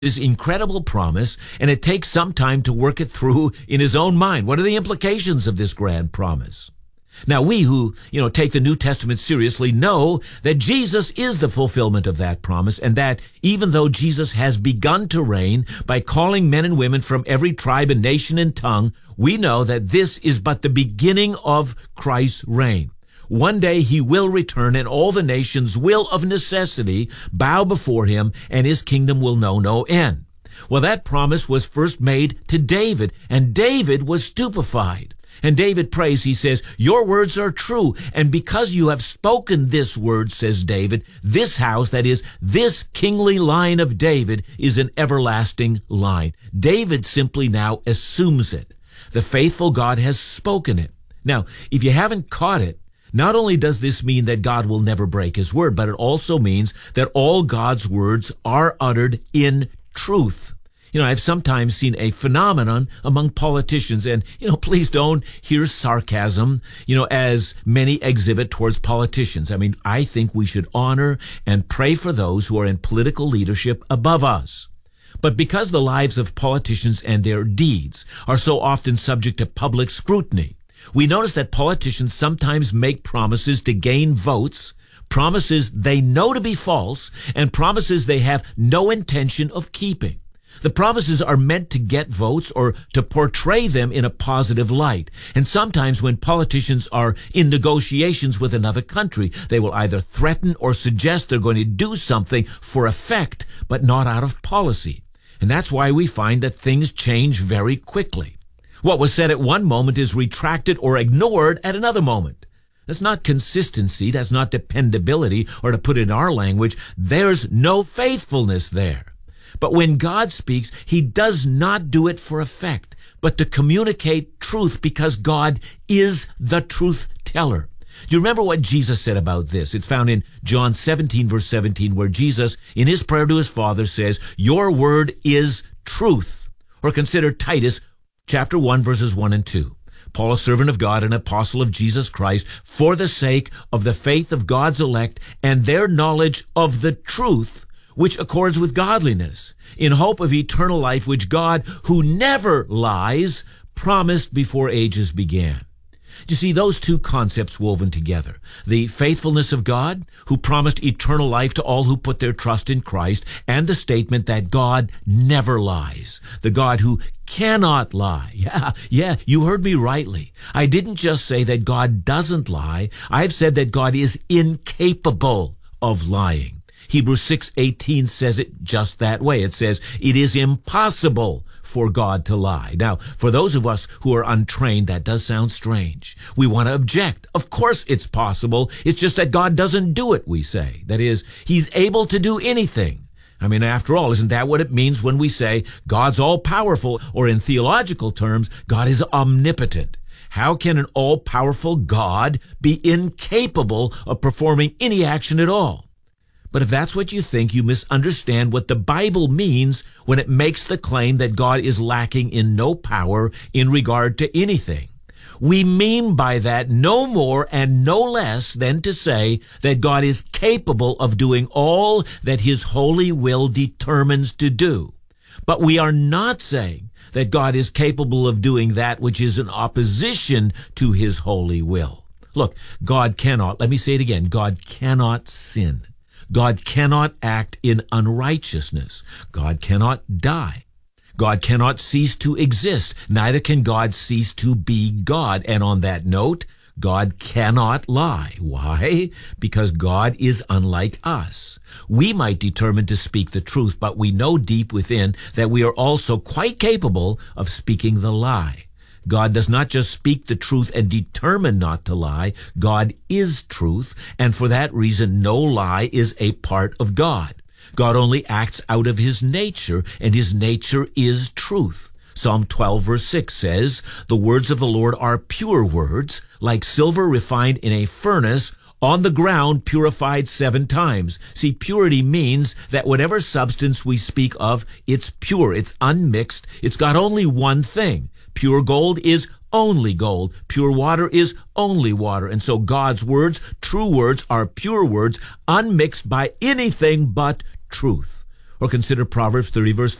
this incredible promise, and it takes some time to work it through in his own mind. What are the implications of this grand promise? Now, we who, take the New Testament seriously know that Jesus is the fulfillment of that promise, and that even though Jesus has begun to reign by calling men and women from every tribe and nation and tongue, we know that this is but the beginning of Christ's reign. One day he will return, and all the nations will of necessity bow before him, and his kingdom will know no end. Well, that promise was first made to David, and David was stupefied. And David prays, he says, "Your words are true, and because you have spoken this word," says David, "this house," that is, this kingly line of David, "is an everlasting line." David simply now assumes it. The faithful God has spoken it. Now, if you haven't caught it, not only does this mean that God will never break his word, but it also means that all God's words are uttered in truth. I've sometimes seen a phenomenon among politicians, and, please don't hear sarcasm, as many exhibit towards politicians. I think we should honor and pray for those who are in political leadership above us. But because the lives of politicians and their deeds are so often subject to public scrutiny, we notice that politicians sometimes make promises to gain votes, promises they know to be false, and promises they have no intention of keeping. The promises are meant to get votes or to portray them in a positive light. And sometimes when politicians are in negotiations with another country, they will either threaten or suggest they're going to do something for effect, but not out of policy. And that's why we find that things change very quickly. What was said at one moment is retracted or ignored at another moment. That's not consistency, that's not dependability, or to put it in our language, there's no faithfulness there. But when God speaks, he does not do it for effect, but to communicate truth, because God is the truth teller. Do you remember what Jesus said about this? It's found in John 17, verse 17, where Jesus, in his prayer to his Father, says, "Your word is truth." Or consider Titus chapter 1, verses 1 and 2. Paul, a servant of God and apostle of Jesus Christ, for the sake of the faith of God's elect and their knowledge of the truth, which accords with godliness, in hope of eternal life, which God, who never lies, promised before ages began. You see, those two concepts woven together. The faithfulness of God, who promised eternal life to all who put their trust in Christ, and the statement that God never lies. The God who cannot lie. Yeah, you heard me rightly. I didn't just say that God doesn't lie. I've said that God is incapable of lying. Hebrews 6:18 says it just that way. It says, it is impossible for God to lie. Now, for those of us who are untrained, that does sound strange. We want to object. Of course it's possible. It's just that God doesn't do it, we say. That is, he's able to do anything. After all, isn't that what it means when we say God's all-powerful, or in theological terms, God is omnipotent? How can an all-powerful God be incapable of performing any action at all? But if that's what you think, you misunderstand what the Bible means when it makes the claim that God is lacking in no power in regard to anything. We mean by that no more and no less than to say that God is capable of doing all that his holy will determines to do. But we are not saying that God is capable of doing that which is in opposition to his holy will. Look, God cannot, let me say it again, God cannot sin. God cannot act in unrighteousness. God cannot die. God cannot cease to exist. Neither can God cease to be God. And on that note, God cannot lie. Why? Because God is unlike us. We might determine to speak the truth, but we know deep within that we are also quite capable of speaking the lie. God does not just speak the truth and determine not to lie. God is truth, and for that reason, no lie is a part of God. God only acts out of his nature, and his nature is truth. Psalm 12, verse 6 says, "The words of the Lord are pure words, like silver refined in a furnace, on the ground purified 7 times. See, purity means that whatever substance we speak of, it's pure, it's unmixed, it's got only one thing. Pure gold is only gold. Pure water is only water. And so God's words, true words, are pure words, unmixed by anything but truth. Or consider Proverbs 30, verse